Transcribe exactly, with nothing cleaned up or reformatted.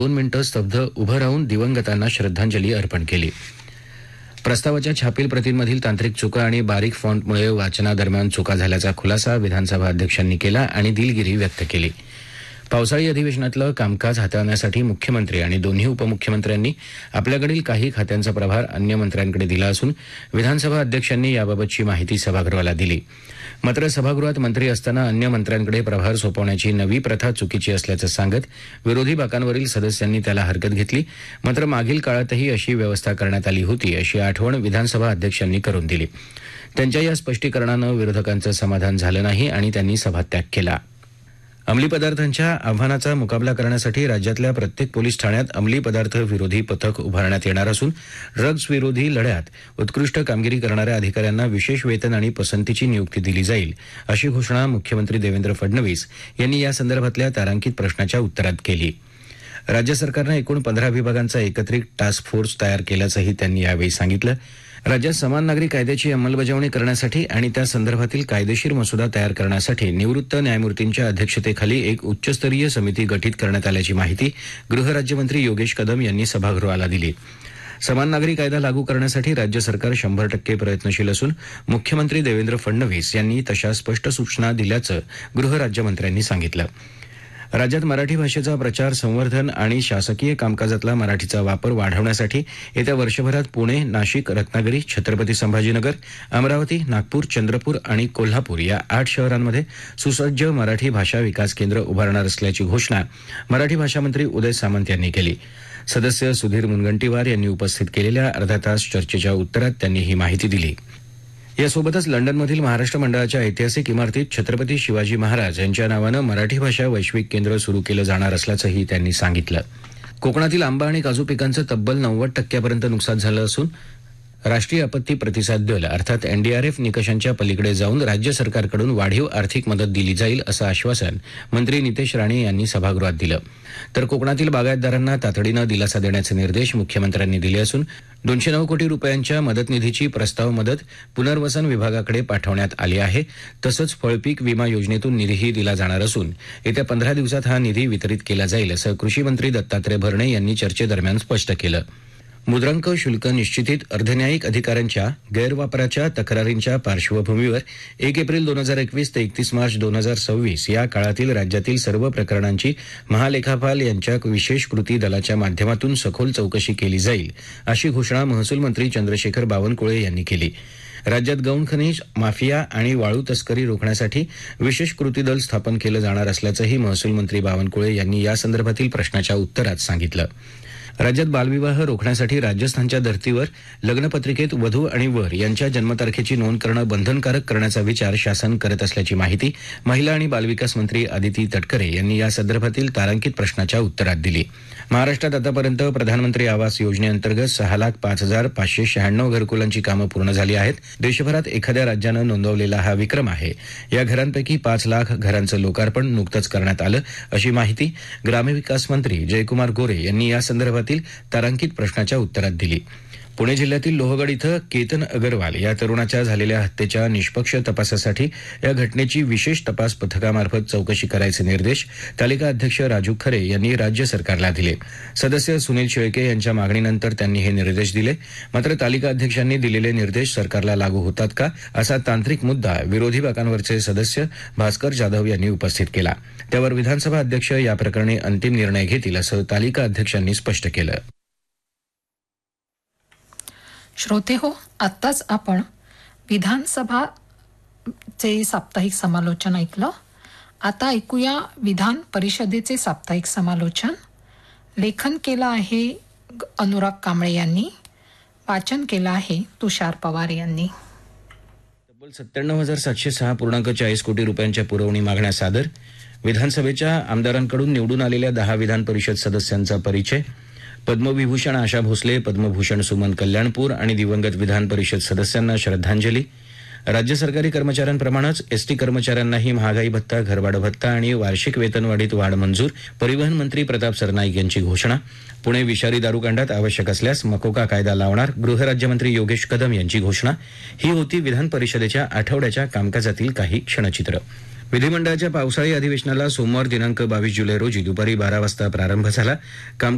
दोन मिनिटं स्तब्ध उभं राहून दिवंगतांना श्रद्धांजली अर्पण केली. प्रस्तावाच्या छापील प्रतींमधील तांत्रिक चुका आणि बारीक फॉन्टमुळे वाचनादरम्यान चुका झाल्याचा खुलासा विधानसभा अध्यक्षांनी केला आणि दिलगिरी व्यक्त केली. पावसाळी अधिवेशनातलं कामकाज हाताळण्यासाठी मुख्यमंत्री आणि दोन्ही उपमुख्यमंत्र्यांनी आपल्याकडील काही खात्यांचा प्रभार अन्य मंत्र्यांकडे दिला असून विधानसभा अध्यक्षांनी याबाबतची माहिती सभागृहाला दिली. मात्र सभागृहात मंत्री असताना अन्य मंत्र्यांकडे प्रभार सोपवण्याची नवी प्रथा चुकीची असल्याचं सांगत विरोधी बाकांवरील सदस्यांनी त्याला हरकत घेतली. मात्र मागील काळातही अशी व्यवस्था करण्यात आली होती अशी आठवण विधानसभा अध्यक्षांनी करून दिली. त्यांच्या या स्पष्टीकरणानं विरोधकांचं समाधान झालं नाही आणि त्यांनी सभात्याग केला. अंमली पदार्थांच्या आव्हानाचा मुकाबला करण्यासाठी राज्यातल्या प्रत्येक पोलीस ठाण्यात अंमली पदार्थ विरोधी पथक उभारण्यात येणार असून ड्रग्ज विरोधी लढ्यात उत्कृष्ट कामगिरी करणाऱ्या अधिकाऱ्यांना विशेष वेतन आणि पसंतीची नियुक्ती दिली जाईल अशी घोषणा मुख्यमंत्री देवेंद्र फडणवीस यांनी यासंदर्भातल्या तारांकित प्रश्नाच्या उत्तरात केली. राज्य सरकारनं एकूण पंधरा विभागांचा एकत्रित टास्क फोर्स तयार केल्याचंही त्यांनी यावेळी सांगितलं. राज्यात समान नागरी कायद्याची अंमलबजावणी करण्यासाठी आणि त्या संदर्भातील कायदेशीर मसुदा तयार करण्यासाठी निवृत्त न्यायमूर्तींच्या अध्यक्षतेखाली एक उच्चस्तरीय समिती गठीत करण्यात आल्याची माहिती गृहराज्यमंत्री योगेश कदम यांनी सभागृहाला दिली. समान नागरी कायदा लागू करण्यासाठी राज्य सरकार शंभर टक्के प्रयत्नशील असून मुख्यमंत्री देवेंद्र फडणवीस यांनी तशा स्पष्ट सूचना दिल्याचं गृहराज्यमंत्र्यांनी सांगितलं. राज्यात मराठी भाषेचा प्रचार, संवर्धन आणि शासकीय कामकाजातला मराठीचा वापर वाढवण्यासाठी येत्या वर्षभरात पुणे, नाशिक, रत्नागिरी, छत्रपती संभाजीनगर, अमरावती, नागपूर, चंद्रपूर आणि कोल्हापूर या आठ शहरांमध्ये सुसज्ज मराठी भाषा विकास केंद्र उभारणार असल्याची घोषणा मराठी भाषा मंत्री उदय सामंत यांनी केली. सदस्य सुधीर मुनगंटीवार यांनी उपस्थित केलेल्या अर्धा तास चर्चेच्या उत्तरात त्यांनी ही माहिती दिली. यासोबतच लंडनमधील महाराष्ट्र मंडळाच्या ऐतिहासिक इमारतीत छत्रपती शिवाजी महाराज यांच्या नावानं मराठी भाषा वैश्विक केंद्र सुरू केलं जाणार असल्याचंही त्यांनी सांगितलं. कोकणातील आंबा आणि काजू पिकांचं तब्बल नव्वद टक्क्यापर्यंत नुकसान झालं असून राष्ट्रीय आपत्ती प्रतिसाद दल अर्थात एनडीआरएफ निकषांच्या पलीकडे जाऊन राज्य सरकारकडून वाढीव आर्थिक मदत दिली जाईल असं आश्वासन मंत्री नितेश राणे यांनी सभागृहात दिलं. तर कोकणातील बागायतदारांना तातडीनं दिलासा देण्याचे निर्देश मुख्यमंत्र्यांनी दिले असून दोनशे नऊ कोटी रुपयांच्या मदत निधीची प्रस्ताव मदत पुनर्वसन विभागाकडे पाठवण्यात आली आहे. तसंच फळपीक विमा योजनेतून निधीही दिला जाणार असून येत्या पंधरा दिवसात हा निधी वितरित केला जाईल असं कृषी मंत्री दत्तात्रय भरणे यांनी चर्चेदरम्यान स्पष्ट केलं. मुद्रांक शुल्क निश्चितीत अर्धन्यायिक अधिकाऱ्यांच्या गैरवापराच्या तक्रारींच्या पार्श्वभूमीवर एक एप्रिल दोन हजार एकवीस ते एकतीस मार्च दोन हजार सव्वीस या काळातील राज्यातील सर्व प्रकरणांची महालेखापाल यांच्या विशेष कृती दलाच्या माध्यमातून सखोल चौकशी केली जाईल अशी घोषणा महसूल मंत्री चंद्रशेखर बावनकुळे यांनी केली. राज्यात गौण खनिज माफिया आणि वाळू तस्करी रोखण्यासाठी विशेष कृती दल स्थापन केलं जाणार असल्याचंही महसूल मंत्री बावनकुळे यांनी यासंदर्भातील प्रश्नाच्या उत्तरात सांगितलं. राज्यात बालविवाह रोखण्यासाठी राजस्थानच्या धर्तीवर लग्नपत्रिकेत वधू आणि वर यांच्या जन्मतारखेची नोंद करणं बंधनकारक करण्याचा विचार शासन करत असल्याची माहिती महिला आणि बालविकास मंत्री आदिती तटकरे यांनी या संदर्भातील तारांकित प्रश्नाच्या उत्तरात दिली. महाराष्ट्रात आतापर्यंत प्रधानमंत्री आवास योजनेअंतर्गत सहा लाख पाच हजार पाचशे शहाण्णव घरकुलांची कामं पूर्ण झाली आहेत. देशभरात एखाद्या राज्यानं नोंदवलेला हा विक्रम आहे. या घरांपैकी पाच लाख घरांचं लोकार्पण नुकतंच करण्यात आलं अशी माहिती ग्रामविकास मंत्री जयकुमार गोरे यांनी या संदर्भातील तारांकित प्रश्नाच्या उत्तरात दिली. पुणे जिल्ह्यातील लोहगड इथं केतन अगरवाल या तरुणाच्या झालेल्या हत्येच्या निष्पक्ष तपासासाठी या घटनेची विशेष तपास पथकामार्फत चौकशी करायचे निर्देश तालिका अध्यक्ष राजू खरे यांनी राज्य सरकारला दिले. सदस्य सुनील शेळके यांच्या मागणीनंतर त्यांनी हे निर्देश दिले. मात्र तालिका अध्यक्षांनी दिलेले निर्देश सरकारला लागू होतात का असा तांत्रिक मुद्दा विरोधी बाकांवरचे सदस्य भास्कर जाधव यांनी उपस्थित केला. त्यावर विधानसभा अध्यक्ष या प्रकरणी अंतिम निर्णय घेतील असं तालिका अध्यक्षांनी स्पष्ट केलं. श्रोते हो, आत्ताच आपण विधानसभाचे साप्ताहिक समालोचन ऐकलं. आता ऐकूया विधान परिषदेचे साप्ताहिक समालोचन. लेखन केलं आहे अनुराग कांबळे यांनी, वाचन केलं आहे तुषार पवार यांनी. तब्बल सत्त्याण्णव हजार सातशे सहा पूर्णांक चाळीस कोटी रुपयांच्या पुरवणी मागण्या सादर. विधानसभेच्या आमदारांकडून निवडून आलेल्या दहा विधान परिषद सदस्यांचा परिचय. पद्मविभूषण आशा भोसले, पद्मभूषण सुमन कल्याणपूर आणि दिवंगत विधान परिषद सदस्यांना श्रद्धांजली. राज्य सरकारी कर्मचाऱ्यांप्रमाणेच एसटी कर्मचाऱ्यांनाही महागाई भत्ता, घरभाडं भत्ता आणि वार्षिक वेतनवाढीत वाढ मंजूर. परिवहन मंत्री प्रताप सरनाईक यांची घोषणा. पुणे विषारी दारूकांडात आवश्यक असल्यास मकोका कायदा लावणार. गृहराज्यमंत्री योगेश कदम यांची घोषणा. ही होती विधान परिषदेच्या आठवड्याच्या कामकाजातील काही क्षणचित्र. विधिमंडळाच्या पावसाळी अधिवेशनाला सोमवार दिनांक बावीस जुलै रोजी दुपारी बारा वाजता प्रारंभ झाला. काम